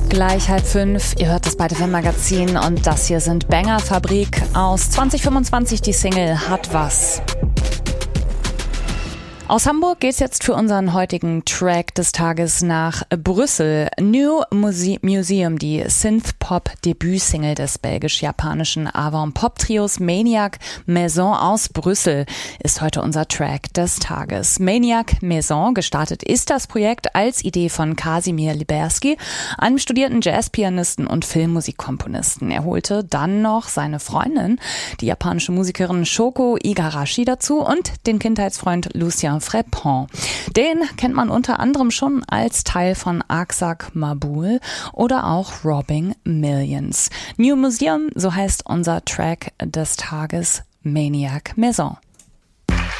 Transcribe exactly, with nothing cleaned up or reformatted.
Gleich halb fünf, ihr hört das Byte F M Magazin und das hier sind Banger Fabrik aus zwanzig fünfundzwanzig, die Single Hat was. Aus Hamburg geht's jetzt für unseren heutigen Track des Tages nach Brüssel. New Muse- Museum, die Synth-Pop-Debütsingle des belgisch-japanischen Avant-Pop-Trios Maniac Maison aus Brüssel, ist heute unser Track des Tages. Maniac Maison, gestartet ist das Projekt als Idee von Kasimir Liberski, einem studierten Jazzpianisten und Filmmusikkomponisten. Er holte dann noch seine Freundin, die japanische Musikerin Shoko Igarashi, dazu und den Kindheitsfreund Lucien Frepon. Den kennt man unter anderem schon als Teil von Aksak Mabul oder auch Robbing Millions. New Museum, so heißt unser Track des Tages, Maniac Maison.